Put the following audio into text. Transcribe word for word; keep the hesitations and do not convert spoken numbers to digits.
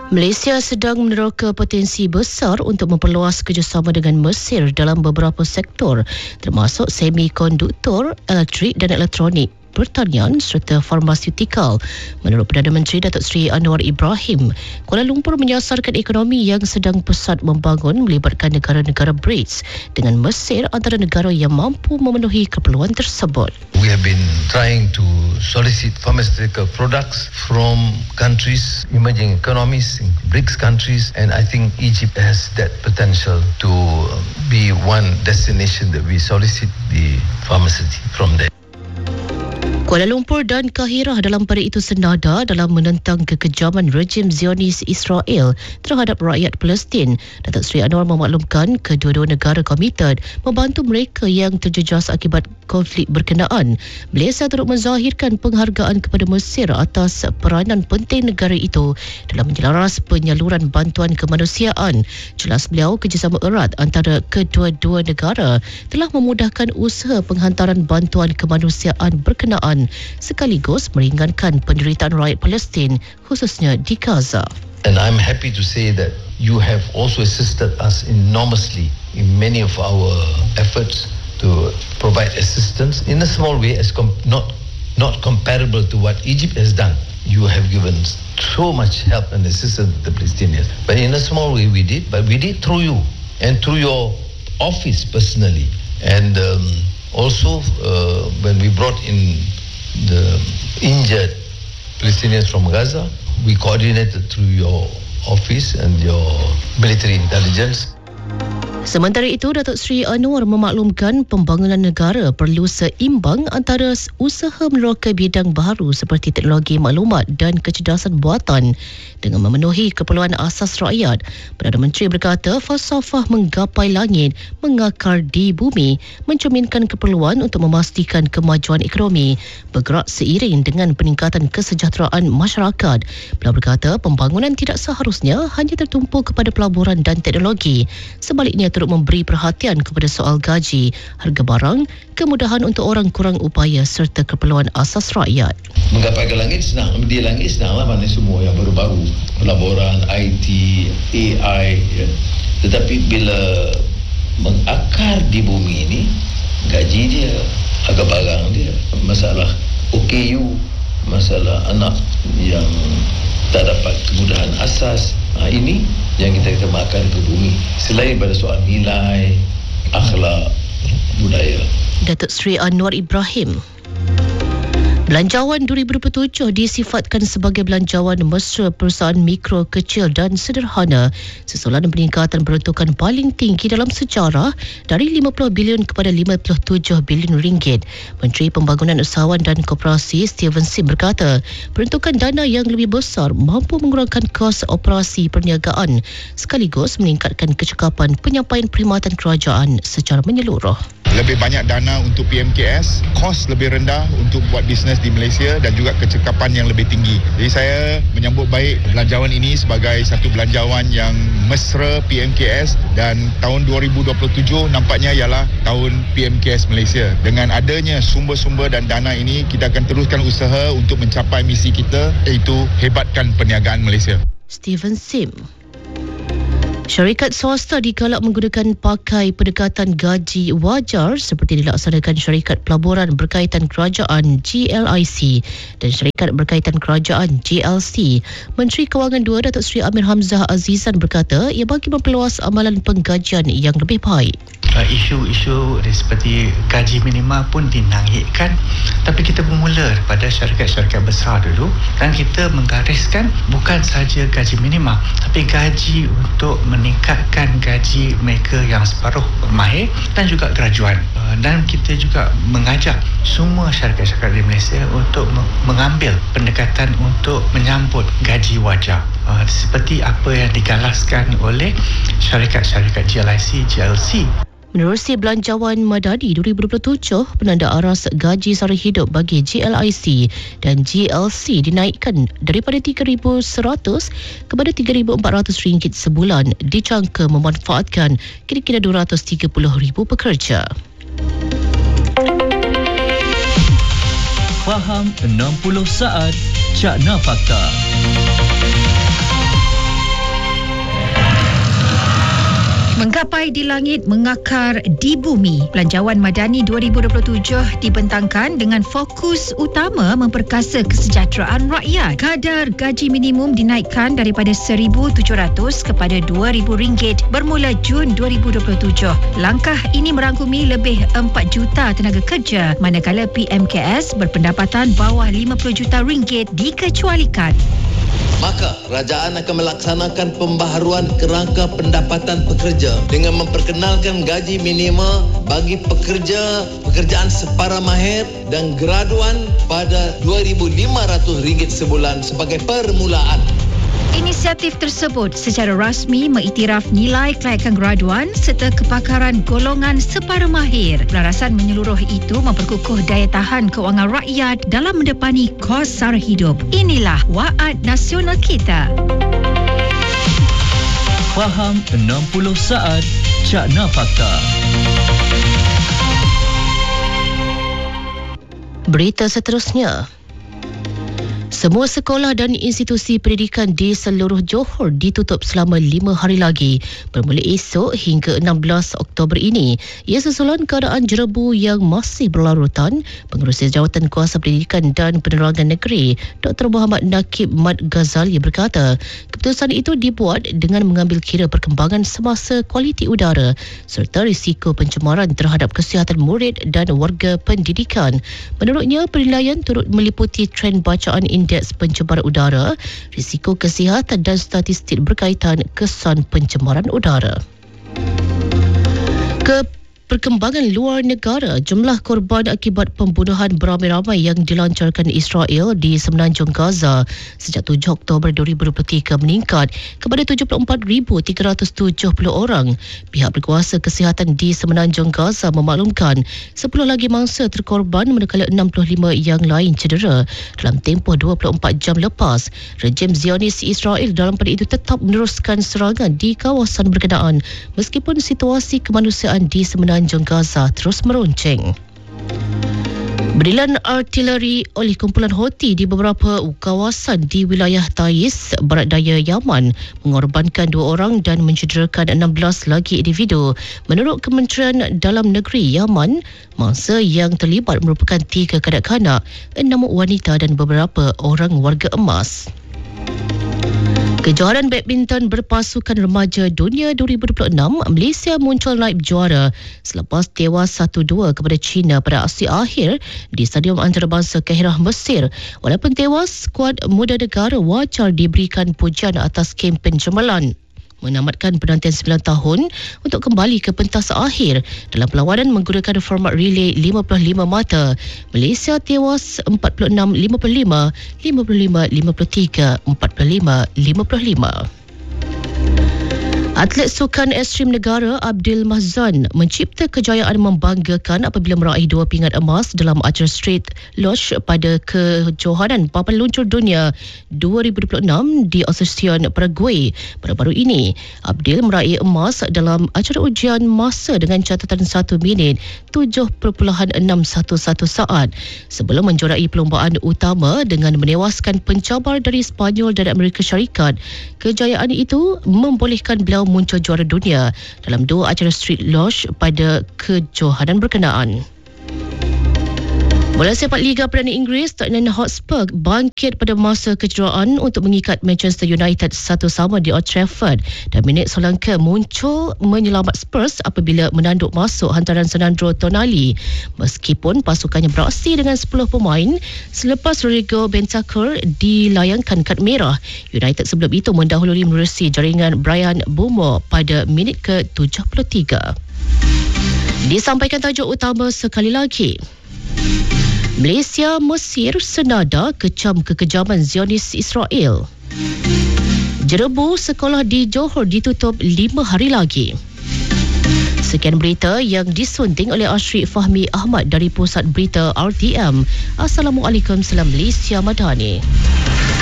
Malaysia sedang meneroka potensi besar untuk memperluas kerjasama dengan Mesir dalam beberapa sektor, termasuk semikonduktor, elektrik dan elektronik, pertanian serta farmaseutikal. Menurut Perdana Menteri Datuk Seri Anwar Ibrahim, Kuala Lumpur menyasarkan ekonomi yang sedang pesat membangun melibatkan negara-negara B R I C S dengan Mesir antara negara yang mampu memenuhi keperluan tersebut. We have been trying to solicit pharmaceutical products from countries, emerging economies, B R I C S countries, and I think Egypt has that potential to be one destination that we solicit the pharmaceutical from there. Kuala Lumpur dan Kahirah dalam pada itu senada dalam menentang kekejaman rejim Zionis Israel terhadap rakyat Palestin. Datuk Seri Anwar memaklumkan kedua-dua negara komited membantu mereka yang terjejas akibat konflik berkenaan. Malaysia turut menzahirkan penghargaan kepada Mesir atas peranan penting negara itu dalam menjelaras penyaluran bantuan kemanusiaan. Jelas beliau, kerjasama erat antara kedua-dua negara telah memudahkan usaha penghantaran bantuan kemanusiaan berkenaan sekaligus meringankan penderitaan rakyat Palestin khususnya di Gaza. And I'm happy to say that you have also assisted us enormously in many of our efforts to provide assistance in a small way, as com- not not comparable to what Egypt has done. You have given so much help and assistance to the Palestinians, but in a small way we did, but we did through you and through your office personally, and um, also uh, when we brought in the injured Palestinians from Gaza, we coordinated through your office and your military intelligence. Sementara itu, Datuk Seri Anwar memaklumkan pembangunan negara perlu seimbang antara usaha meneroka bidang baru seperti teknologi maklumat dan kecerdasan buatan dengan memenuhi keperluan asas rakyat. Perdana Menteri berkata falsafah menggapai langit mengakar di bumi mencerminkan keperluan untuk memastikan kemajuan ekonomi bergerak seiring dengan peningkatan kesejahteraan masyarakat. Beliau berkata pembangunan tidak seharusnya hanya tertumpu kepada pelaburan dan teknologi. Sebaliknya, turut memberi perhatian kepada soal gaji, harga barang, kemudahan untuk orang kurang upaya serta keperluan asas rakyat. Menggapai ke langit senang, di langit senanglah mana semua yang baru-baru, pelaburan, I T, A I, ya. Tetapi bila mengakar di bumi ini, gaji dia, harga barang dia, masalah O K U, masalah anak yang tak dapat kemudahan asas, ha, ini yang kita kita makan ke bumi. Selain pada soal nilai, akhlak, budaya. Datuk Seri Anwar Ibrahim. Belanjawan dua ribu dua puluh tujuh disifatkan sebagai belanjawan mesra perusahaan mikro, kecil dan sederhana susulan peningkatan peruntukan paling tinggi dalam sejarah dari lima puluh bilion kepada lima puluh tujuh bilion ringgit. Menteri Pembangunan Usahawan dan Koperasi Steven Sim berkata peruntukan dana yang lebih besar mampu mengurangkan kos operasi perniagaan sekaligus meningkatkan kecekapan penyampaian perkhidmatan kerajaan secara menyeluruh. Lebih banyak dana untuk P M K S, kos lebih rendah untuk buat bisnes di Malaysia dan juga kecekapan yang lebih tinggi. Jadi saya menyambut baik belanjawan ini sebagai satu belanjawan yang mesra P M K S, dan tahun dua ribu dua puluh tujuh nampaknya ialah tahun P M K S Malaysia. Dengan adanya sumber-sumber dan dana ini, kita akan teruskan usaha untuk mencapai misi kita, iaitu hebatkan perniagaan Malaysia. Steven Sim. Syarikat swasta digalak menggunakan pakai pendekatan gaji wajar seperti dilaksanakan Syarikat Pelaburan Berkaitan Kerajaan G L I C dan Syarikat Berkaitan Kerajaan G L C. Menteri Kewangan dua Datuk Seri Amir Hamzah Azizan berkata ia bagi memperluas amalan penggajian yang lebih baik. Uh, isu-isu seperti gaji minima pun dinaikkan, tapi kita bermula pada syarikat-syarikat besar dulu dan kita menggariskan bukan saja gaji minima tapi gaji untuk meningkatkan gaji mereka yang separuh mahir dan juga graduan. Uh, dan kita juga mengajak semua syarikat-syarikat di Malaysia untuk mengambil pendekatan untuk menyambut gaji wajar. Uh, seperti apa yang digalaskan oleh syarikat-syarikat G L I C, G L C. Menerusi Belanjawan Madani dua ribu dua puluh tujuh, penanda aras gaji sara hidup bagi G L I C dan G L C dinaikkan daripada tiga ribu seratus kepada tiga ribu empat ratus ringgit sebulan, dijangka memanfaatkan kira-kira dua ratus tiga puluh ribu pekerja. Faham enam puluh saat Cakna Fakta. Gapai di langit mengakar di bumi. Belanjawan Madani dua ribu dua puluh tujuh dibentangkan dengan fokus utama memperkasa kesejahteraan rakyat. Kadar gaji minimum dinaikkan daripada seribu tujuh ratus kepada dua ribu ringgit bermula Jun dua ribu dua puluh tujuh. Langkah ini merangkumi lebih empat juta tenaga kerja, manakala P M K S berpendapatan bawah lima puluh juta ringgit dikecualikan. Maka kerajaan akan melaksanakan pembaharuan kerangka pendapatan pekerja dengan memperkenalkan gaji minima bagi pekerja pekerjaan separa mahir dan graduan pada dua ribu lima ratus ringgit sebulan sebagai permulaan. Inisiatif tersebut secara rasmi mengiktiraf nilai kelayakan graduan serta kepakaran golongan separa mahir. Pelarasan menyeluruh itu memperkukuh daya tahan kewangan rakyat dalam mendepani kos sara hidup. Inilah waad nasional kita. Faham enam puluh saat Cakna Fakta. Berita seterusnya. Semua sekolah dan institusi pendidikan di seluruh Johor ditutup selama lima hari lagi bermula esok hingga enam belas Oktober ini. Ia susulan keadaan jerebu yang masih berlarutan. Pengerusi Jawatan Kuasa Pendidikan dan Penerangan Negeri Doktor Muhammad Nakib Mat Ghazali berkata, keputusan itu dibuat dengan mengambil kira perkembangan semasa kualiti udara serta risiko pencemaran terhadap kesihatan murid dan warga pendidikan. Menurutnya, penilaian turut meliputi trend bacaan indeks pencemaran udara, risiko kesihatan dan statistik berkaitan kesan pencemaran udara. Ke perkembangan luar negara, jumlah korban akibat pembunuhan beramai-ramai yang dilancarkan Israel di Semenanjung Gaza sejak tujuh Oktober dua ribu dua puluh tiga meningkat kepada tujuh puluh empat ribu tiga ratus tujuh puluh orang. Pihak berkuasa kesihatan di Semenanjung Gaza memaklumkan sepuluh lagi mangsa terkorban manakala enam puluh lima yang lain cedera dalam tempoh dua puluh empat jam lepas. Rejim Zionis Israel dalam pada itu tetap meneruskan serangan di kawasan berkenaan meskipun situasi kemanusiaan di Semenanjung Semenanjung Gaza terus meruncing. Berilan artileri oleh kumpulan Houthi di beberapa kawasan di wilayah Taiz, barat daya Yaman, mengorbankan dua orang dan mencederakan enam belas lagi individu. Menurut Kementerian Dalam Negeri Yaman, mangsa yang terlibat merupakan tiga kanak-kanak, enam wanita dan beberapa orang warga emas. Kejohanan badminton berpasukan remaja dunia dua ribu dua puluh enam, Malaysia muncul naib juara selepas tewas satu dua kepada China pada aksi akhir di Stadium Antarabangsa Kahirah, Mesir. Walaupun tewas, skuad muda negara wajar diberikan pujian atas kempen cemerlang menamatkan penantian sembilan tahun untuk kembali ke pentas akhir. Dalam perlawanan menggunakan format relay lima puluh lima mata, Malaysia tewas empat puluh enam lima puluh lima, lima puluh lima lima puluh tiga, empat puluh lima lima puluh lima. Atlet sukan ekstrim negara Abdul Mahzan mencipta kejayaan membanggakan apabila meraih dua pingat emas dalam acara Street Lodge pada kejohanan papan luncur dunia dua ribu dua puluh enam di Asuncion, Paraguay. Baru-baru ini, Abdul meraih emas dalam acara ujian masa dengan catatan satu minit tujuh perpuluhan enam satu satu saat sebelum menjuarai perlombaan utama dengan menewaskan pencabar dari Sepanyol dan Amerika Syarikat. Kejayaan itu membolehkan beliau muncul juara dunia dalam dua acara Street Lodge pada kejohanan berkenaan. Bola sepak Liga Perdana Inggeris, Tottenham Hotspur bangkit pada masa kecederaan untuk mengikat Manchester United satu sama di Old Trafford dan minit Solanke muncul menyelamat Spurs apabila menanduk masuk hantaran Sandro Tonali. Meskipun pasukannya beraksi dengan sepuluh pemain selepas Rodrigo Bentancur dilayangkan kad merah, United sebelum itu mendahului menerusi jaringan Brian Bumo pada minit ke tujuh puluh tiga. Disampaikan tajuk utama sekali lagi. Malaysia, Mesir senada kecam kekejaman Zionis Israel. Jerebu sekolah di Johor ditutup lima hari lagi. Sekian berita yang disunting oleh Ashrik Fahmi Ahmad dari Pusat Berita R T M. Assalamualaikum, salam Malaysia Madani.